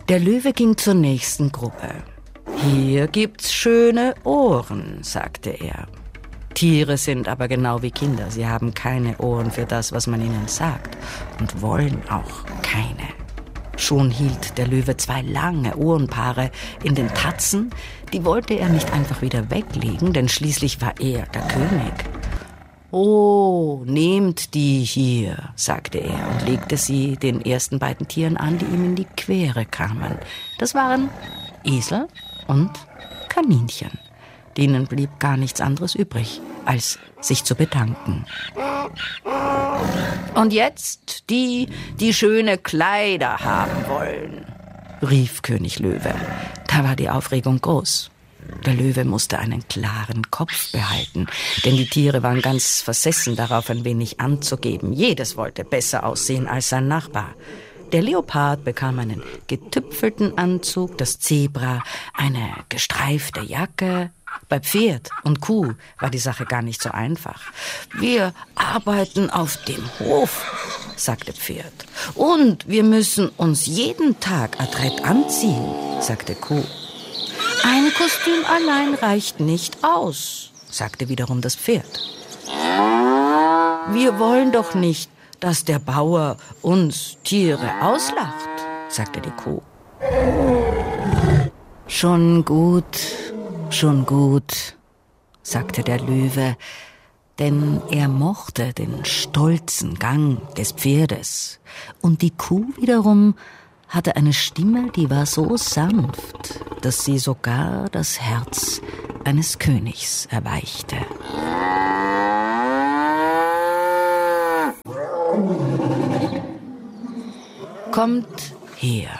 Der Löwe ging zur nächsten Gruppe. »Hier gibt's schöne Ohren«, sagte er. Tiere sind aber genau wie Kinder. Sie haben keine Ohren für das, was man ihnen sagt, und wollen auch keine. Schon hielt der Löwe 2 lange Ohrenpaare in den Tatzen. Die wollte er nicht einfach wieder weglegen, denn schließlich war er der König. »Oh, nehmt die hier«, sagte er und legte sie den ersten beiden Tieren an, die ihm in die Quere kamen. Das waren Esel und Kaninchen. Denen blieb gar nichts anderes übrig, als sich zu bedanken. »Und jetzt die schöne Kleider haben wollen«, rief König Löwe. Da war die Aufregung groß. Der Löwe musste einen klaren Kopf behalten, denn die Tiere waren ganz versessen darauf, ein wenig anzugeben. Jedes wollte besser aussehen als sein Nachbar. Der Leopard bekam einen getüpfelten Anzug, das Zebra eine gestreifte Jacke. Bei Pferd und Kuh war die Sache gar nicht so einfach. »Wir arbeiten auf dem Hof«, sagte Pferd. »Und wir müssen uns jeden Tag adrett anziehen«, sagte Kuh. »Ein Kostüm allein reicht nicht aus«, sagte wiederum das Pferd. »Wir wollen doch nicht, dass der Bauer uns Tiere auslacht«, sagte die Kuh. Schon gut«, sagte der Löwe, denn er mochte den stolzen Gang des Pferdes. Und die Kuh wiederum hatte eine Stimme, die war so sanft, dass sie sogar das Herz eines Königs erweichte. »Kommt her.«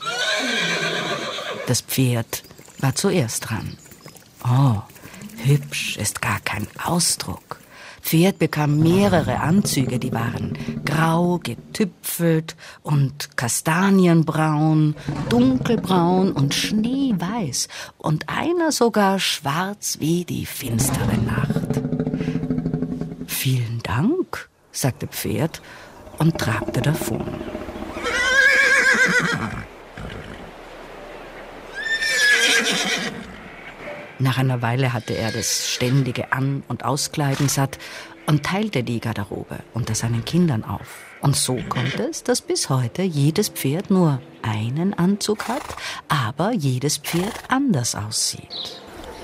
Das Pferd war zuerst dran. Oh, hübsch ist gar kein Ausdruck. Pferd bekam mehrere Anzüge, die waren grau getüpfelt und kastanienbraun, dunkelbraun und schneeweiß und einer sogar schwarz wie die finstere Nacht. »Vielen Dank«, sagte Pferd und trabte davon. Nach einer Weile hatte er das ständige An- und Auskleiden satt und teilte die Garderobe unter seinen Kindern auf. Und so kommt es, dass bis heute jedes Pferd nur einen Anzug hat, aber jedes Pferd anders aussieht.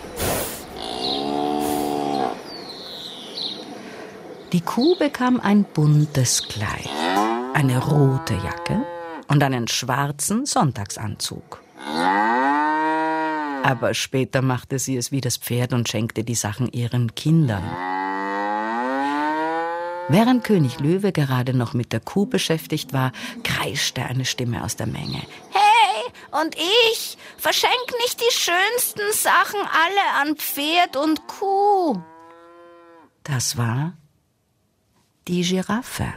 Die Kuh bekam ein buntes Kleid, eine rote Jacke und einen schwarzen Sonntagsanzug. Aber später machte sie es wie das Pferd und schenkte die Sachen ihren Kindern. Während König Löwe gerade noch mit der Kuh beschäftigt war, kreischte eine Stimme aus der Menge. »Hey, und ich verschenk nicht die schönsten Sachen alle an Pferd und Kuh.« Das war die Giraffe.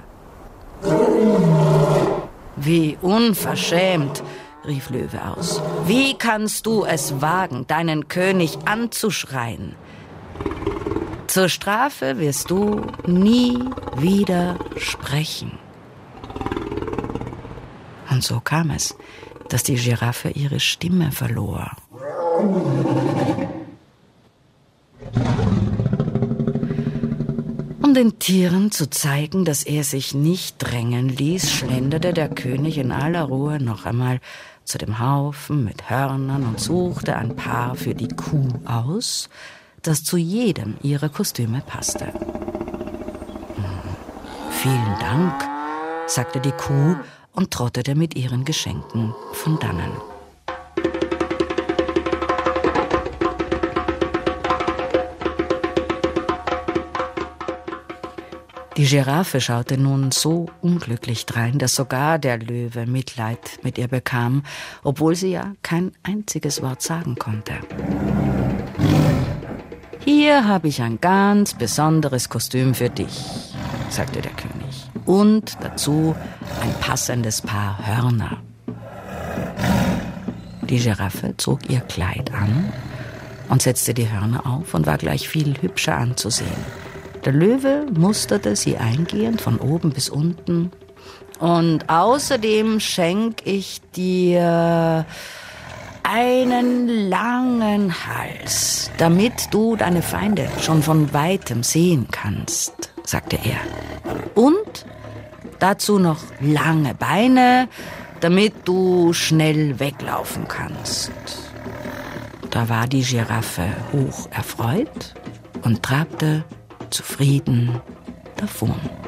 »Wie unverschämt«, rief Löwe aus. »Wie kannst du es wagen, deinen König anzuschreien? Zur Strafe wirst du nie wieder sprechen.« Und so kam es, dass die Giraffe ihre Stimme verlor. Um den Tieren zu zeigen, dass er sich nicht drängen ließ, schlenderte der König in aller Ruhe noch einmal zu dem Haufen mit Hörnern und suchte ein Paar für die Kuh aus, das zu jedem ihrer Kostüme passte. »Vielen Dank«, sagte die Kuh und trottete mit ihren Geschenken von dannen. Die Giraffe schaute nun so unglücklich drein, dass sogar der Löwe Mitleid mit ihr bekam, obwohl sie ja kein einziges Wort sagen konnte. »Hier habe ich ein ganz besonderes Kostüm für dich«, sagte der König. »Und dazu ein passendes Paar Hörner.« Die Giraffe zog ihr Kleid an und setzte die Hörner auf und war gleich viel hübscher anzusehen. Der Löwe musterte sie eingehend von oben bis unten Und außerdem schenke ich dir einen langen Hals, damit du deine Feinde schon von weitem sehen kannst, sagte er. Und dazu noch lange Beine, damit du schnell weglaufen kannst. Da war die Giraffe hoch erfreut und trabte zufrieden davon.